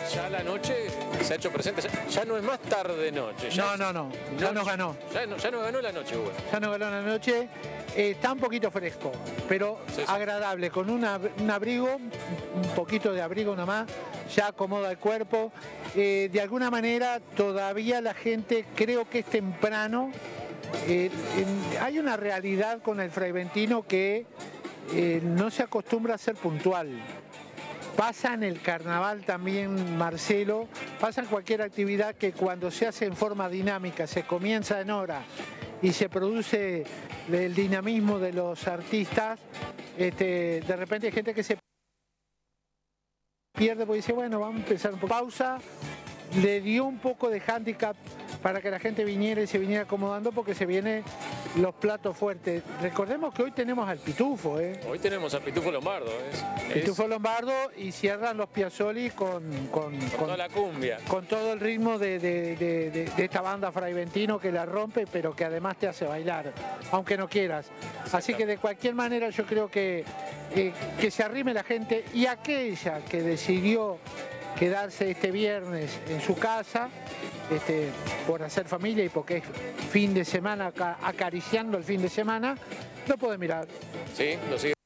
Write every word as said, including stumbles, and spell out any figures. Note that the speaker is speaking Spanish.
ya la noche se ha hecho presente, ya, ya no es más tarde-noche. No, no, no, ya nos ganó. Ya, no, ya nos ganó la noche, Hugo. Ya nos ganó la noche. Eh, está un poquito fresco, pero sí, sí. agradable, con una, un abrigo, un poquito de abrigo nomás, ya acomoda el cuerpo. Eh, de alguna manera todavía la gente, creo que es temprano, eh, en, hay una realidad con el fraiventino que eh, no se acostumbra a ser puntual. Pasa en el carnaval también, Marcelo, pasa en cualquier actividad que cuando se hace en forma dinámica, se comienza en hora y se produce el dinamismo de los artistas, este, de repente hay gente que se pierde porque dice, bueno, vamos a empezar un poco. Pausa, le dio un poco de hándicap para que la gente viniera y se viniera acomodando porque se vienen los platos fuertes. Recordemos que hoy tenemos al Pitufo, ¿eh? Hoy tenemos al Pitufo Lombardo. Es, Pitufo es... Lombardo y cierran los Piazzoli con, con, con, con toda la cumbia. Con todo el ritmo de, de, de, de, de esta banda fraiventino que la rompe, pero que además te hace bailar, aunque no quieras. Así que de cualquier manera yo creo que, eh, que se arrime la gente, y aquella que decidió quedarse este viernes en su casa, este, por hacer familia y porque es fin de semana, acariciando el fin de semana, lo puede mirar. Sí, lo sigue.